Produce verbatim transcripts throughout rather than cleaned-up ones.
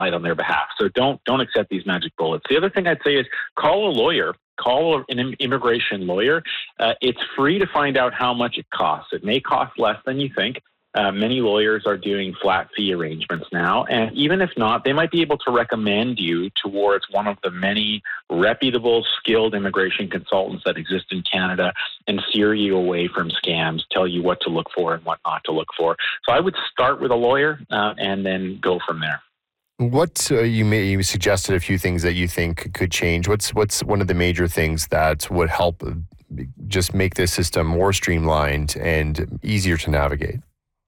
on their behalf. So don't don't accept these magic bullets. The other thing I'd say is call a lawyer. Call an immigration lawyer. Uh, it's free to find out how much it costs. It may cost less than you think. Uh, many lawyers are doing flat fee arrangements now. And even if not, they might be able to recommend you towards one of the many reputable, skilled immigration consultants that exist in Canada and steer you away from scams, tell you what to look for and what not to look for. So I would start with a lawyer uh, and then go from there. What uh, you may you suggested a few things that you think could change. What's what's one of the major things that would help just make this system more streamlined and easier to navigate?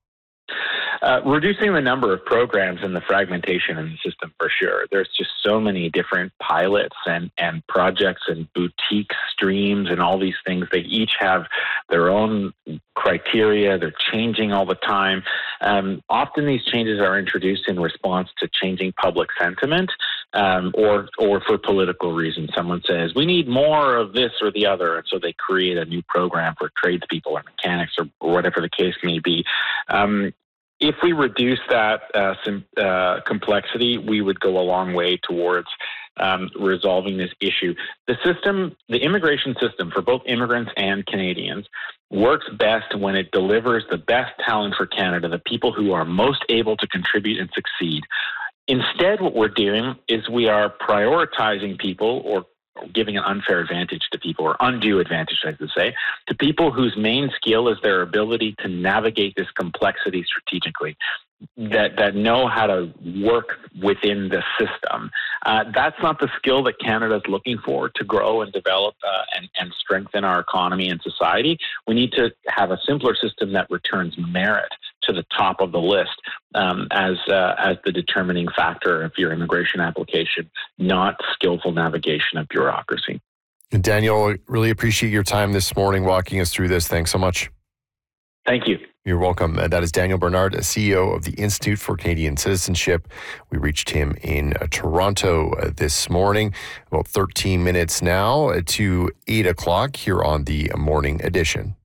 Uh, reducing the number of programs and the fragmentation in the system for sure. There's just so many different pilots and, and projects and boutique streams and all these things. They each have their own criteria. They're changing all the time. Um, often these changes are introduced in response to changing public sentiment um, or, or for political reasons. Someone says, we need more of this or the other. And so they create a new program for tradespeople or mechanics or, or whatever the case may be. Um, If we reduce that uh, sim- uh, complexity, we would go a long way towards um, resolving this issue. The system, the immigration system for both immigrants and Canadians, works best when it delivers the best talent for Canada, the people who are most able to contribute and succeed. Instead, what we're doing is we are prioritizing people or giving an unfair advantage to people, or undue advantage, I should say, to people whose main skill is their ability to navigate this complexity strategically, that that know how to work within the system. Uh, that's not the skill that Canada is looking for to grow and develop uh, and, and strengthen our economy and society. We need to have a simpler system that returns merit to the top of the list um, as uh, as the determining factor of your immigration application, not skillful navigation of bureaucracy. And Daniel, really appreciate your time this morning walking us through this. Thanks so much. Thank you. You're welcome. Uh, that is Daniel Bernard, C E O of the Institute for Canadian Citizenship. We reached him in uh, Toronto uh, this morning, about thirteen minutes now uh, to eight o'clock here on the morning edition.